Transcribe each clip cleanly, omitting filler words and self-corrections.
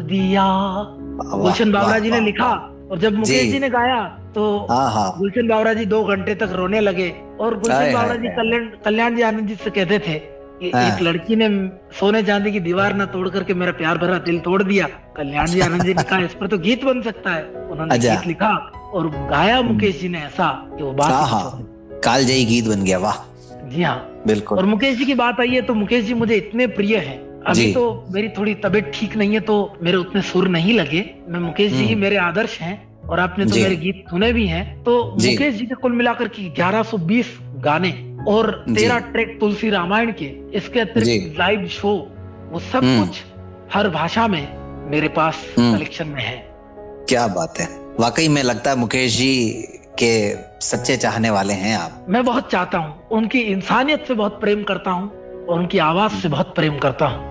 दिया, गुलशन बावरा जी ने लिखा। और जब मुकेश जी ने गाया तो गुलशन बावरा जी 2 घंटे तक रोने लगे। और गुलशन बावरा जी कल्याण जी आनंद जी से कहते थे कि एक लड़की ने सोने चांदी की दीवार ना तोड़ करके मेरा प्यार भरा दिल तोड़ दिया। कल्याण जी आनंद जी ने कहा इस पर तो गीत बन सकता है। उन्होंने गीत लिखा और गाया मुकेश जी ने ऐसा कि वो बात कालजयी गीत बन गया। वाह। जी हाँ, बिल्कुल। और मुकेश जी की बात आई है तो मुकेश जी मुझे इतने प्रिय हैं। अभी तो मेरी थोड़ी तबीयत ठीक नहीं है तो मेरे उतने सुर नहीं लगे। मैं मुकेश जी ही मेरे आदर्श हैं और आपने तो मेरे गीत सुने भी हैं। तो मुकेश जी के कुल मिलाकर के 1120 गाने और 13 ट्रैक तुलसी रामायण के, इसके अतिरिक्त लाइव शो, वो सब कुछ हर भाषा में मेरे पास कलेक्शन में है। क्या बात है, वाकई में लगता है मुकेश जी के सच्चे चाहने वाले हैं आप। मैं बहुत चाहता हूँ, उनकी इंसानियत से बहुत प्रेम करता हूँ और उनकी आवाज से बहुत प्रेम करता हूँ।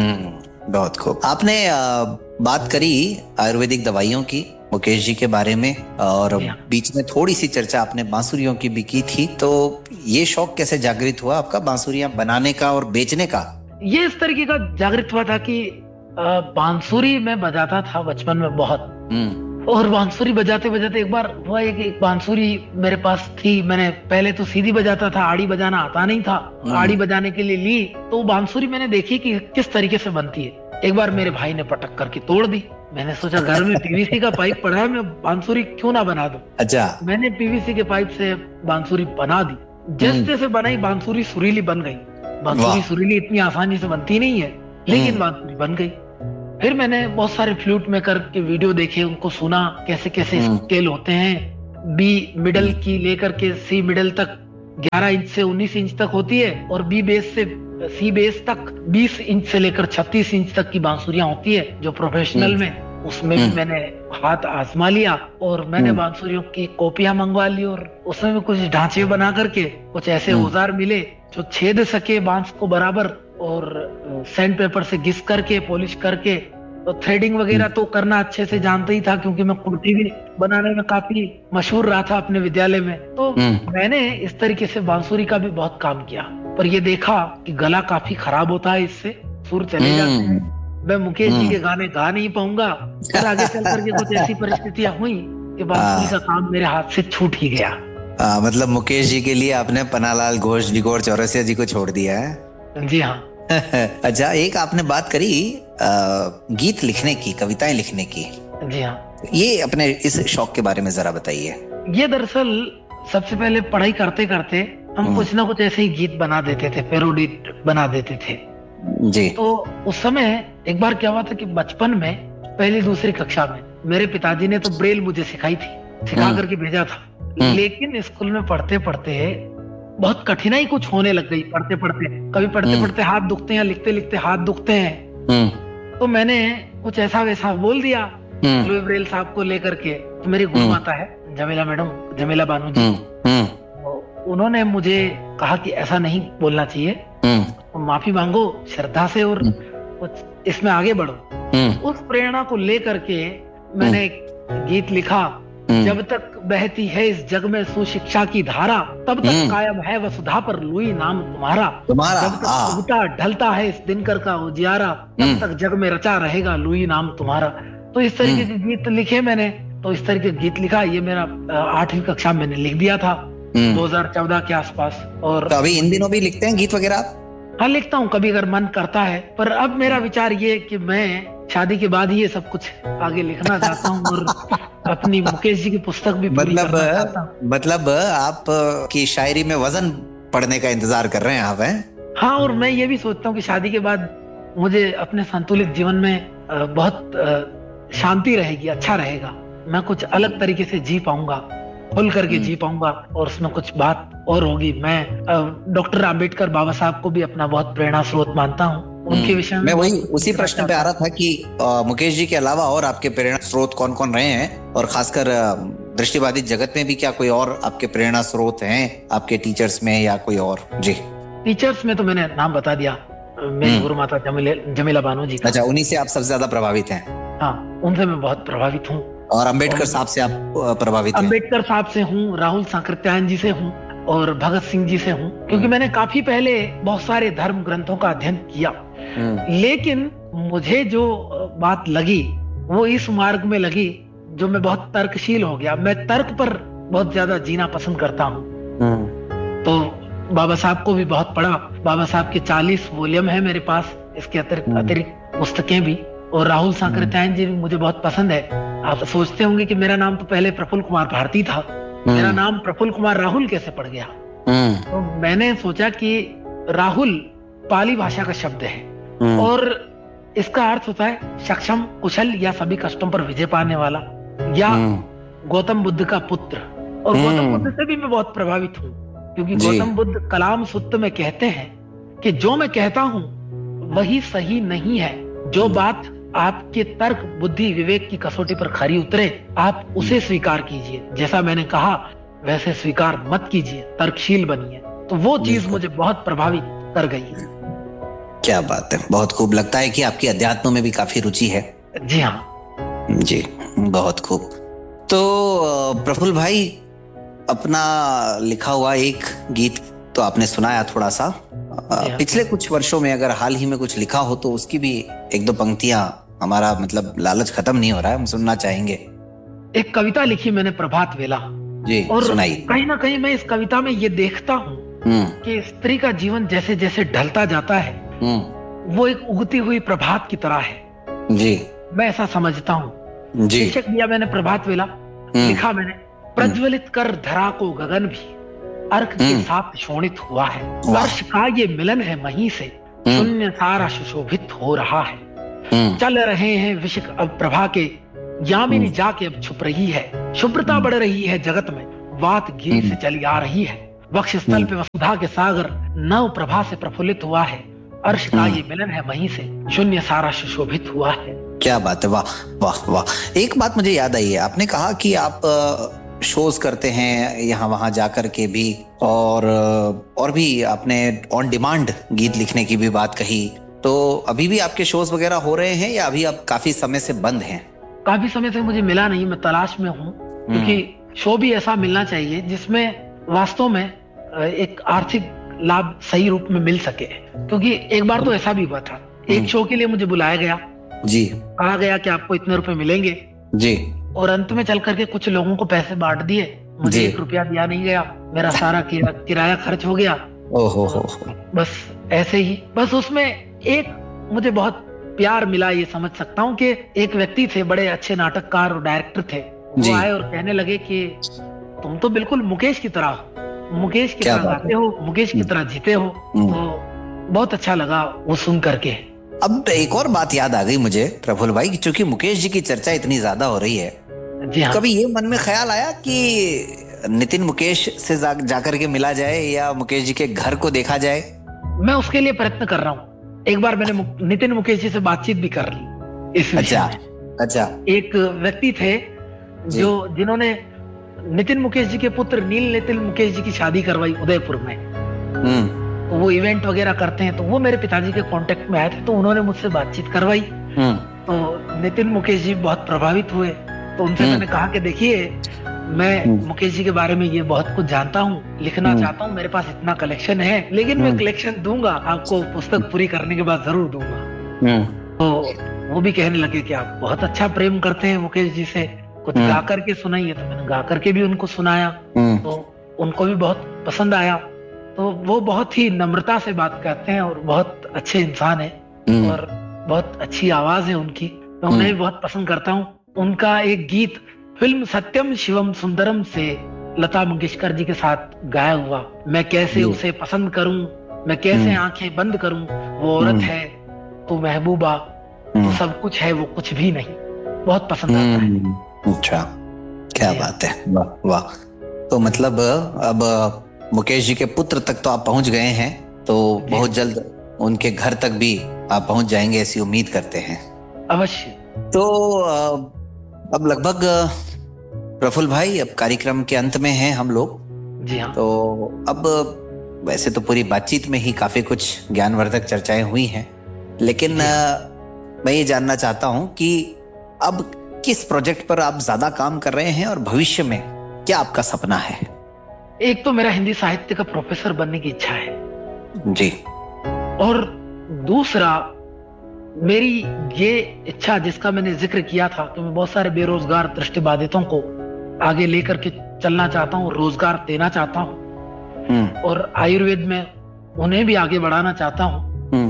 बहुत खूब। आपने बात करी आयुर्वेदिक दवाइयों की, मुकेश जी के बारे में, और बीच में थोड़ी सी चर्चा आपने बांसुरियों की भी की थी। तो ये शौक कैसे जागृत हुआ आपका बांसुरियां बनाने का और बेचने का? ये इस तरीके का जागृत हुआ था कि बांसुरी मैं बजाता था बचपन में बहुत, और बांसुरी बजाते बजाते एक बार हुआ एक बांसुरी मेरे पास थी। मैंने पहले तो सीधी बजाता था, आड़ी बजाना आता नहीं था। आड़ी बजाने के लिए ली तो बांसुरी मैंने देखी कि किस तरीके से बनती है। एक बार मेरे भाई ने पटक करके तोड़ दी। मैंने सोचा घर में पीवीसी का पाइप पड़ा है, मैं बांसुरी क्यों ना बना दूं। अच्छा। मैंने पीवीसी के पाइप से बांसुरी बना दी। जैसे जैसे बनाई बांसुरी सुरीली बन गई। बांसुरी सुरीली इतनी आसानी से बनती नहीं है, लेकिन बांसुरी बन गई। फिर मैंने बहुत सारे फ्लूट मेकर के वीडियो देखे, उनको सुना कैसे कैसे स्केल होते हैं। बी मिडल की लेकर के सी मिडल तक 11 इंच से 19 इंच तक होती है, और बी बेस से सी बेस तक 20 इंच से लेकर 36 इंच तक की बांसुरियां होती है जो प्रोफेशनल में। उसमें भी मैंने हाथ आजमा लिया और मैंने बांसुरियों की कॉपियां मंगवा ली, और उसमें भी कुछ ढांचे बना करके कुछ ऐसे औजार मिले जो छेद सके बांस को बराबर, और सैंड पेपर से घिस करके पॉलिश करके। तो थ्रेडिंग वगैरह तो करना अच्छे से जानता ही था, क्योंकि मैं कुर्ती भी बनाने में काफी मशहूर रहा था अपने विद्यालय में। तो मैंने इस तरीके से बांसुरी का भी बहुत काम किया, पर ये देखा कि गला काफी खराब होता है, इससे सुर चले जाते हैं। मैं मुकेश जी के गाने गा नहीं पाऊंगा। और आगे चल करके कुछ ऐसी परिस्थितियां हुई कि बांसुरी का काम मेरे हाथ से छूट ही गया। मतलब मुकेश जी के लिए आपने पन्नालाल घोष जी और चौरसिया जी को छोड़ दिया है? जी हाँ। अच्छा, एक आपने बात करी गीत लिखने की, कविताएं लिखने की। जी हाँ। ये अपने इस शौक के बारे में जरा बताइए। ये दरअसल सबसे पहले पढ़ाई करते करते हम कुछ ना कुछ ऐसे ही गीत बना देते थे, पैरोडी बना देते थे जी। तो उस समय एक बार क्या हुआ था कि बचपन में पहली दूसरी कक्षा में मेरे पिताजी ने तो ब्रेल मुझे सिखाई थी, सिखा करके भेजा था। लेकिन स्कूल में पढ़ते पढ़ते बहुत कठिनाई कुछ होने लग गई। पढ़ते पढ़ते कभी पढ़ते पढ़ते हाथ दुखते हैं, लिखते लिखते हाथ दुखते हैं। तो मैंने कुछ ऐसा वैसा बोल दिया लुई ब्रेल साहब को लेकर के। तो मेरी गुरु माता है जमीला मैडम, जमीला बानू जी, तो उन्होंने मुझे कहा कि ऐसा नहीं बोलना चाहिए, माफी मांगो श्रद्धा से और कुछ इसमें आगे बढ़ो। उस प्रेरणा को लेकर के मैंने एक गीत लिखा, जब तक बहती है इस जग में सुशिक्षा की धारा, तब तक कायम है वसुधा पर लुई नाम तुम्हारा। जब तक उगता ढलता है इस दिनकर का उजियारा, तब तक जग में रचा रहेगा लुई नाम तुम्हारा। तो इस तरीके के गीत लिखे मैंने। तो इस तरीके का गीत लिखा, ये मेरा 8वीं कक्षा में मैंने लिख दिया था 2014 के आसपास। और तो अभी इन दिनों भी लिखते हैं गीत वगैरह? हाँ, लिखता हूँ कभी अगर मन करता है। पर अब मेरा विचार ये कि मैं शादी के बाद ही ये सब कुछ आगे लिखना चाहता हूँ और अपनी मुकेश जी की पुस्तक भी पूरी करना चाहता हूँ। मतलब आप की शायरी में वजन पढ़ने का इंतजार कर रहे हैं आप, हैं? हाँ, और मैं ये भी सोचता हूँ कि शादी के बाद मुझे अपने संतुलित जीवन में बहुत शांति रहेगी, अच्छा रहेगा। मैं कुछ अलग तरीके से जी पाऊंगा, खुल करके जी पाऊंगा, और उसमें कुछ बात और होगी। मैं डॉक्टर आम्बेडकर बाबा साहब को भी अपना बहुत प्रेरणा स्रोत मानता हूँ। उनके विषय में मैं वही उसी प्रश्न पे आ रहा था कि मुकेश जी के अलावा और आपके प्रेरणा स्रोत कौन कौन रहे हैं, और खासकर दृष्टिबाधित जगत में भी क्या कोई और आपके प्रेरणा स्रोत हैं आपके टीचर्स में या कोई और? जी, टीचर्स में तो मैंने नाम बता दिया, मेरी गुरु माता जमीला बानू जी का। अच्छा, उन्हीं से आप सबसे ज्यादा प्रभावित हैं? हाँ, उनसे मैं बहुत प्रभावित हूँ। और अम्बेडकर साहब से आप प्रभावित हैं? अम्बेडकर साहब से हूँ, राहुल सांकृत्यायन जी से हूँ, और भगत सिंह जी से हूँ, क्योंकि मैंने काफी पहले बहुत सारे धर्म ग्रंथों का अध्ययन किया। लेकिन मुझे जो बात लगी वो इस मार्ग में लगी जो मैं बहुत तर्कशील हो गया। मैं तर्क पर बहुत ज्यादा जीना पसंद करता हूँ। तो बाबा साहब को भी बहुत पढ़ा। बाबा साहब के 40 वॉल्यूम है मेरे पास, इसके अतिरिक्त पुस्तकें भी। और राहुल सांकृत्यायन जी भी मुझे बहुत पसंद है। आप सोचते होंगे कि मेरा नाम तो पहले प्रफुल्ल कुमार भारती था, मेरा नाम प्रफुल्ल कुमार राहुल कैसे पड़ गया? तो मैंने सोचा कि राहुल पाली भाषा का शब्द है और इसका अर्थ होता है सक्षम, कुशल या सभी कष्टों पर विजय पाने वाला, या गौतम बुद्ध का पुत्र। और गौतम बुद्ध से भी मैं बहुत प्रभावित हूँ, क्योंकि गौतम बुद्ध कलाम सूत्र में कहते हैं कि जो मैं कहता हूँ वही सही नहीं है। जो बात आपके तर्क, बुद्धि, विवेक की कसौटी पर खरी उतरे, आप उसे स्वीकार कीजिए। जैसा मैंने कहा वैसे स्वीकार मत कीजिए, तर्कशील बनिए। तो वो चीज मुझे बहुत प्रभावित कर गई। क्या बात है, बहुत खूब। लगता है कि आपकी अध्यात्म में भी काफी रुचि है। जी हाँ जी, बहुत खूब। तो प्रफुल्ल भाई, अपना लिखा हुआ एक गीत तो आपने सुनाया थोड़ा सा। पिछले कुछ वर्षों में अगर हाल ही में कुछ लिखा हो तो उसकी भी एक दो पंक्तियां, हमारा मतलब लालच खत्म नहीं हो रहा है, हम सुनना चाहेंगे। एक कविता लिखी मैंने, प्रभात वेला जी, और सुनाइए। कहीं ना कहीं मैं इस कविता में ये देखता हूँ कि स्त्री का जीवन जैसे जैसे ढलता जाता है वो एक उगती हुई प्रभात की तरह है। जी, मैं ऐसा समझता हूँ। शीर्षक दिया मैंने प्रभात वेला, लिखा मैंने प्रज्वलित कर धरा को गगन भी अर्क के साथ शोणित हुआ है। वर्ष का ये मिलन है मही से, शून्य सारा सुशोभित हो रहा है। चल रहे हैं विशिख अब प्रभा के, यामिनी जाके अब छुप रही है। शुभ्रता बढ़ रही है जगत में, वात गिरी से चली आ रही है। वक्षस्थल पे वसुधा के सागर नव प्रभा से प्रफुल्लित हुआ है। अर्श का ये मिलन है वहीं से, शून्य सारा सुशोभित हुआ है। क्या बात है, वाह वाह वाह। एक बात मुझे याद आई है, आपने कहा कि आप शोज करते हैं यहाँ वहां जाकर के भी, और भी आपने ऑन डिमांड गीत लिखने की भी बात कही। तो अभी भी आपके शोज वगैरह हो रहे हैं या अभी आप काफी समय से बंद हैं? काफी समय से मुझे मिला नहीं, मैं तलाश में हूँ। क्योंकि शो भी ऐसा मिलना चाहिए जिसमें वास्तव में एक आर्थिक लाभ सही रूप में मिल सके। क्योंकि एक बार तो ऐसा भी हुआ था, एक शो के लिए मुझे बुलाया गया जी, कहा गया कि आपको इतने रुपए मिलेंगे जी, और अंत में चल करके कुछ लोगों को पैसे बांट दिए, मुझे 1 रुपया दिया नहीं गया, मेरा सारा किराया खर्च हो गया। ओहो हो। बस ऐसे ही, बस उसमें एक मुझे बहुत प्यार मिला, ये समझ सकता हूँ कि एक व्यक्ति थे, बड़े अच्छे नाटककार और डायरेक्टर थे, वो आए और कहने लगे कि तुम तो बिल्कुल मुकेश की तरह हो, मुकेश की तरह गाते हो, मुकेश की तरह जीते हो। तो बहुत अच्छा लगा वो सुन करके। अब एक और बात याद आ गई मुझे प्रफुल्ल भाई, क्योंकि मुकेश जी की चर्चा इतनी ज्यादा हो रही है, हाँ। कभी ये मन में ख्याल आया कि नितिन मुकेश से जाकर के मिला जाए या मुकेश जी के घर को देखा जाए? मैं उसके लिए प्रयत्न कर रहा हूँ। एक बार मैंने नितिन मुकेश जी से बातचीत भी कर ली इस विषय में। अच्छा। एक व्यक्ति थे जिन्होंने नितिन मुकेश जी के पुत्र नील नितिन मुकेश जी की शादी करवाई उदयपुर में। तो वो इवेंट वगैरह करते हैं, तो वो मेरे पिताजी के कांटेक्ट में आए थे, तो उन्होंने मुझसे बातचीत करवाई। तो नितिन मुकेश जी बहुत प्रभावित हुए। तो उनसे मैंने कहा कि देखिए, मैं मुकेश जी के बारे में ये बहुत कुछ जानता हूँ, लिखना चाहता हूँ, मेरे पास इतना कलेक्शन है, लेकिन मैं कलेक्शन दूंगा आपको, पुस्तक पूरी करने के बाद जरूर दूंगा। तो वो भी कहने लगे कि आप बहुत अच्छा प्रेम करते हैं मुकेश जी से, कुछ गा करके सुनाइए। तो मैंने गा करके भी उनको सुनाया, तो उनको भी बहुत पसंद आया। तो वो बहुत ही नम्रता से बात करते हैं और बहुत अच्छे इंसान है और बहुत अच्छी आवाज है उनकी, मैं उन्हें भी बहुत पसंद करता हूँ। उनका एक गीत फिल्म सत्यम शिवम सुंदरम से लता मंगेशकर जी के साथ गाया हुआ, मैं कैसे उसे पसंद करूं, मैं कैसे आंखें बंद करूं, वो औरत है तो महबूबा, तो सब कुछ है वो कुछ भी नहीं, बहुत पसंद आता है। अच्छा, क्या बात है, वाह वाह। तो मतलब अब मुकेश जी के पुत्र तक तो आप पहुंच गए हैं, तो बहुत जल्द उनके घर तक भी आप पहुंच जाएंगे ऐसी उम्मीद करते हैं। अवश्य। तो अब लगभग प्रफुल्ल भाई, अब कार्यक्रम के अंत में हैं हम लोग। जी हाँ। तो अब वैसे तो पूरी बातचीत में ही काफी कुछ ज्ञानवर्धक चर्चाएं हुई हैं, लेकिन मैं ये जानना चाहता हूं कि अब किस प्रोजेक्ट पर आप ज्यादा काम कर रहे हैं और भविष्य में क्या आपका सपना है? एक तो मेरा हिंदी साहित्य का प्रोफेसर बनने की इच्छा है जी, और दूसरा मेरी ये इच्छा जिसका मैंने जिक्र किया था कि मैं बहुत सारे बेरोजगार दृष्टिबाधितों को आगे लेकर के चलना चाहता हूँ, रोजगार देना चाहता हूँ और आयुर्वेद में उन्हें भी आगे बढ़ाना चाहता हूँ।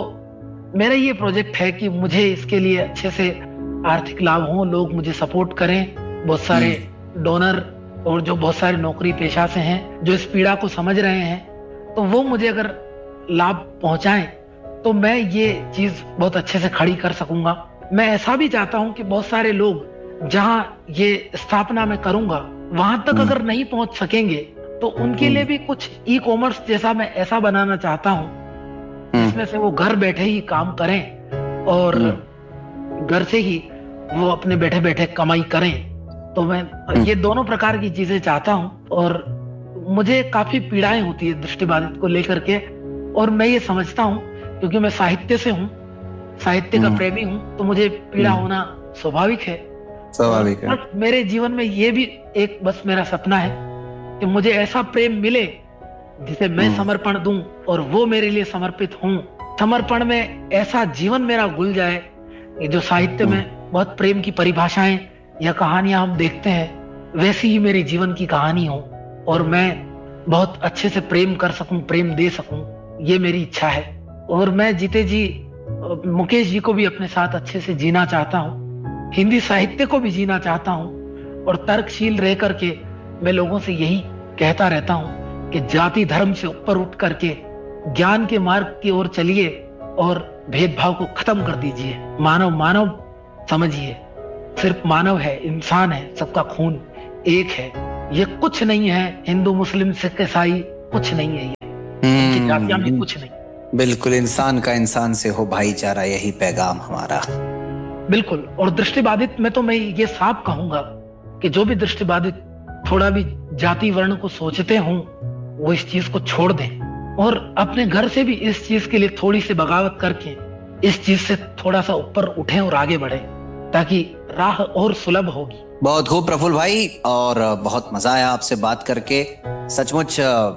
तो मेरा ये प्रोजेक्ट है कि मुझे इसके लिए अच्छे से आर्थिक लाभ हो, लोग मुझे सपोर्ट करें, बहुत सारे डोनर और जो बहुत सारे नौकरी पेशा से हैं जो इस पीड़ा को समझ रहे हैं, तो वो मुझे अगर लाभ पहुंचाएं तो मैं ये चीज बहुत अच्छे से खड़ी कर सकूंगा। मैं ऐसा भी चाहता हूं कि बहुत सारे लोग जहां ये स्थापना मैं करूंगा वहां तक अगर नहीं पहुंच सकेंगे तो उनके लिए भी कुछ ई कॉमर्स जैसा मैं ऐसा बनाना चाहता हूं जिसमें से वो घर बैठे ही काम करें और घर से ही वो अपने बैठे बैठे कमाई करें। तो मैं ये दोनों प्रकार की चीजें चाहता हूं और मुझे काफी पीड़ाएं होती है दृष्टिबाधित को लेकर के, और मैं ये समझता हूं क्योंकि मैं साहित्य से हूं, साहित्य का प्रेमी हूं, तो मुझे पीड़ा होना स्वाभाविक है। बस मेरे जीवन में ये भी एक बस मेरा सपना है कि मुझे ऐसा प्रेम मिले जिसे मैं समर्पण दूं और वो मेरे लिए समर्पित हों। समर्पण में ऐसा जीवन मेरा गुल जाए जो साहित्य में बहुत प्रेम की परिभाषाएं या कहानियां हम देखते हैं वैसी ही मेरी जीवन की कहानी हो और मैं बहुत अच्छे से प्रेम कर सकूं, प्रेम दे सकूं, ये मेरी इच्छा है। और मैं जीते जी मुकेश जी को भी अपने साथ अच्छे से जीना चाहता हूँ, हिंदी साहित्य को भी जीना चाहता हूँ और तर्कशील रह करके मैं लोगों से यही कहता रहता हूँ कि जाति धर्म से ऊपर उठ करके ज्ञान के मार्ग की ओर चलिए और भेदभाव को खत्म कर दीजिए। मानव मानव समझिए, सिर्फ मानव है, इंसान है, सबका खून एक है। ये कुछ नहीं है हिंदू मुस्लिम सिख ईसाई, कुछ नहीं है ये जातियां भी कुछ नहीं। बिल्कुल, इंसान का इंसान से हो भाईचारा, यही पैगाम हमारा। बिल्कुल। और दृष्टिबाधित में तो मैं ये साफ कहूंगा कि जो भी दृष्टिबाधित थोड़ा भी जाति वर्ण को सोचते हों वो इस चीज को छोड़ दें और अपने घर से भी इस चीज के लिए थोड़ी सी बगावत करके इस चीज से थोड़ा सा ऊपर उठें और आगे बढ़े ताकि राह और सुलभ होगी। बहुत खूब प्रफुल्ल भाई, और बहुत मजा आया आपसे बात करके। सचमुच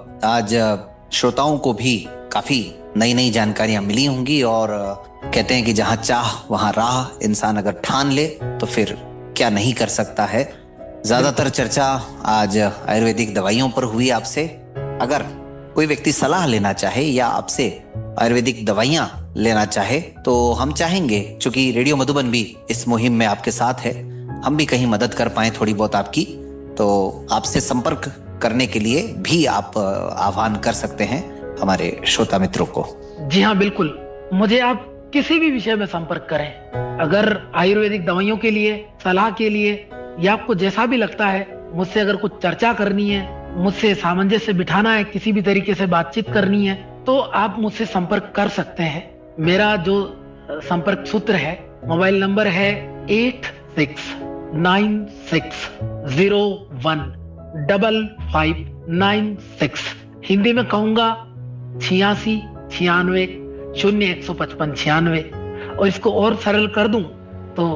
आज श्रोताओं को भी काफी नई नई जानकारियां मिली होंगी और कहते हैं कि जहां चाह वहां राह, इंसान अगर ठान ले तो फिर क्या नहीं कर सकता है। ज्यादातर चर्चा आज आयुर्वेदिक दवाइयों पर हुई आपसे। अगर कोई व्यक्ति सलाह लेना चाहे या आपसे आयुर्वेदिक दवाइयां लेना चाहे तो हम चाहेंगे, चूंकि रेडियो मधुबन भी इस मुहिम में आपके साथ है, हम भी कहीं मदद कर पाए थोड़ी बहुत आपकी, तो आपसे संपर्क करने के लिए भी आप आह्वान कर सकते हैं हमारे श्रोता मित्रों को। जी हाँ, बिल्कुल। मुझे आप किसी भी विषय में संपर्क करें, अगर आयुर्वेदिक दवाइयों के लिए, सलाह के लिए या आपको जैसा भी लगता है, मुझसे अगर कुछ चर्चा करनी है, मुझसे सामंजस्य बिठाना है, किसी भी तरीके से बातचीत करनी है, तो आप मुझसे संपर्क कर सकते हैं। मेरा जो संपर्क सूत्र है, मोबाइल नंबर है 8696015596। हिंदी में कहूंगा 86 96 0155 96, और इसको और सरल कर दूं तो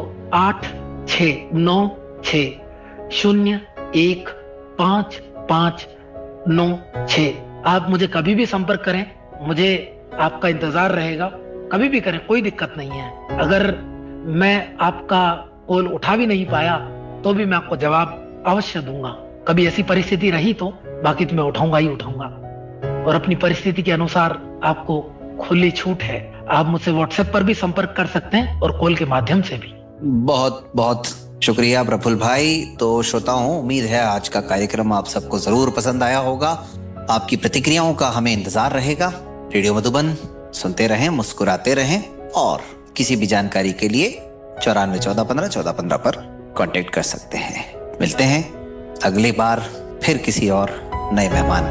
8696015596। आप मुझे कभी भी संपर्क करें, मुझे आपका इंतजार रहेगा, कभी भी करें, कोई दिक्कत नहीं है। अगर मैं आपका कॉल उठा भी नहीं पाया तो भी मैं आपको जवाब अवश्य दूंगा। कभी ऐसी परिस्थिति रही तो, बाकी तो मैं उठाऊंगा ही उठाऊंगा। और अपनी परिस्थिति के अनुसार आपको खुली छूट है, आप मुझसे व्हाट्सएप पर भी संपर्क कर सकते हैं और कॉल के माध्यम से भी। बहुत बहुत शुक्रिया प्रफुल्ल भाई। तो श्रोताओं, उम्मीद है आज का कार्यक्रम आप सबको जरूर पसंद आया होगा। आपकी प्रतिक्रियाओं का हमें इंतजार रहेगा। रेडियो मधुबन सुनते रहें, मुस्कुराते रहें, और किसी भी जानकारी के लिए 9414151415 पर कांटेक्ट कर सकते हैं। मिलते हैं अगली बार फिर किसी और नए मेहमान